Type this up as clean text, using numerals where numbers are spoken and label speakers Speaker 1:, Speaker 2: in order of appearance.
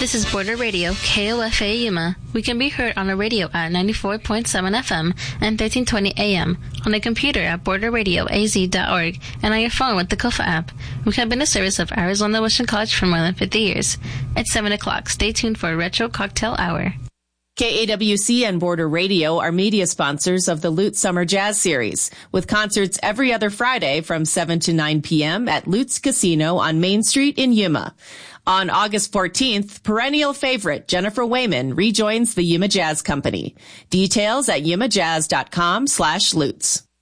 Speaker 1: This is Border Radio, KOFA Yuma. We can be heard on the radio at 94.7 FM and 1320 AM, on the computer at borderradioaz.org, and on your phone with the KOFA app. We have been a service of Arizona Western College for more than 50 years. It's 7 o'clock. Stay tuned for a Retro Cocktail Hour.
Speaker 2: KAWC and Border Radio are media sponsors of the Lutz Summer Jazz Series, with concerts every other Friday from 7 to 9 p.m. at Lutz Casino on Main Street in Yuma. On August 14th, perennial favorite Jennifer Wayman rejoins the Yuma Jazz Company. Details at yumajazz.com/Lutz.